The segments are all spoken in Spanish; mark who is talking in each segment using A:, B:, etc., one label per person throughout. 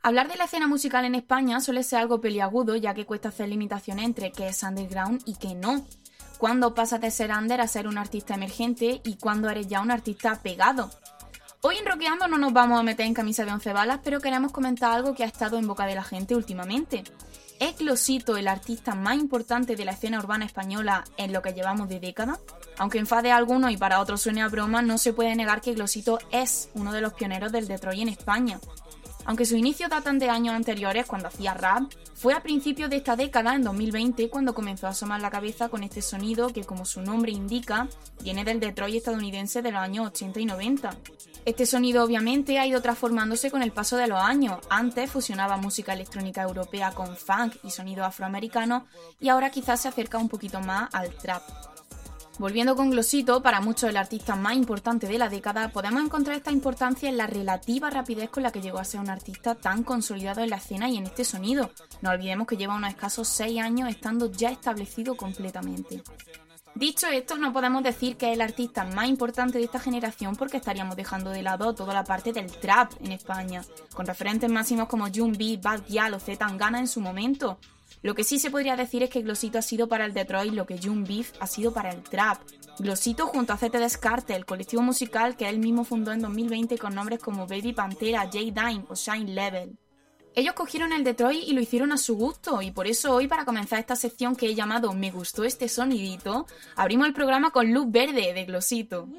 A: Hablar de la escena musical en España suele ser algo peliagudo, ya que cuesta hacer limitaciones entre qué es underground y qué no. Cuándo pasas de ser under a ser un artista emergente y cuándo eres ya un artista pegado. Hoy en Rockeando no nos vamos a meter en camisa de 11 balas, pero queremos comentar algo que ha estado en boca de la gente últimamente. ¿Es Glosito el artista más importante de la escena urbana española en lo que llevamos de década? Aunque enfade a algunos y para otros suene a broma, no se puede negar que Glosito es uno de los pioneros del Detroit en España. Aunque sus inicios datan de años anteriores, cuando hacía rap, fue a principios de esta década, en 2020, cuando comenzó a asomar la cabeza con este sonido que, como su nombre indica, viene del Detroit estadounidense de los años 80 y 90. Este sonido obviamente ha ido transformándose con el paso de los años. Antes fusionaba música electrónica europea con funk y sonido afroamericano y ahora quizás se acerca un poquito más al trap. Volviendo con Glosito, para muchos el artista más importante de la década, podemos encontrar esta importancia en la relativa rapidez con la que llegó a ser un artista tan consolidado en la escena y en este sonido. No olvidemos que lleva unos escasos 6 años estando ya establecido completamente. Dicho esto, no podemos decir que es el artista más importante de esta generación porque estaríamos dejando de lado toda la parte del trap en España, con referentes máximos como Jun B, Bad Gyal o Z Tangana en su momento. Lo que sí se podría decir es que Glosito ha sido para el Detroit lo que Jun Beef ha sido para el trap. Glosito junto a CT Descarte, el colectivo musical que él mismo fundó en 2020 con nombres como Baby Pantera, J-Dime o Shine Level. Ellos cogieron el Detroit y lo hicieron a su gusto, y por eso hoy, para comenzar esta sección que he llamado Me gustó este sonidito, abrimos el programa con Luz Verde de Glosito.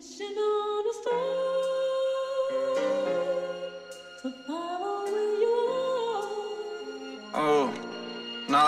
B: Oh.